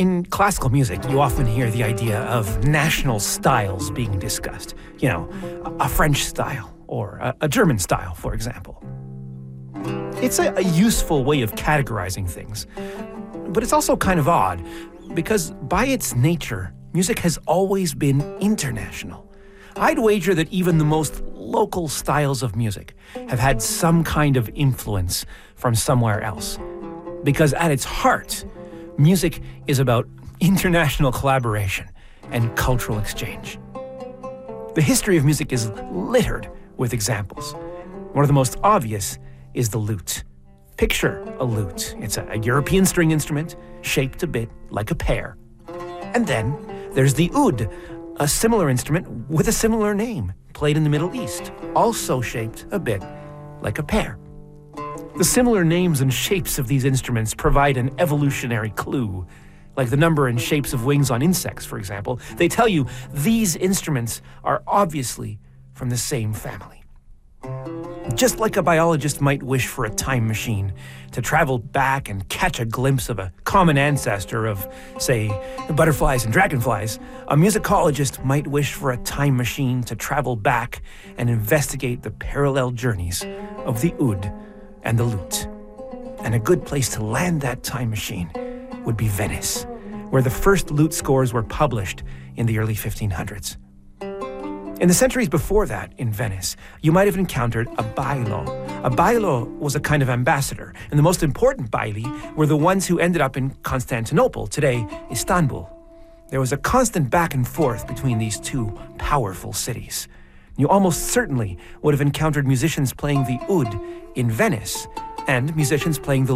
In classical music, you often hear the idea of national styles being discussed. You know, a French style or a German style, for example. It's a useful way of categorizing things, but it's also kind of odd because by its nature, music has always been international. I'd wager that even the most local styles of music have had some kind of influence from somewhere else. Because at its heart, music is about international collaboration and cultural exchange. The history of music is littered with examples. One of the most obvious is the lute. Picture a lute. It's a European string instrument shaped a bit like a pear. And then there's the oud, a similar instrument with a similar name, played in the Middle East, also shaped a bit like a pear. The similar names and shapes of these instruments provide an evolutionary clue. Like the number and shapes of wings on insects, for example, they tell you these instruments are obviously from the same family. Just like a biologist might wish for a time machine to travel back and catch a glimpse of a common ancestor of, say, butterflies and dragonflies, a musicologist might wish for a time machine to travel back and investigate the parallel journeys of the oud and the lute. And a good place to land that time machine would be Venice, where the first lute scores were published in the early 1500s. In the centuries before that, in Venice, you might have encountered a bailo. A bailo was a kind of ambassador, and the most important baili were the ones who ended up in Constantinople, today Istanbul. There was a constant back and forth between these two powerful cities. You almost certainly would have encountered musicians playing the oud in Venice and musicians playing the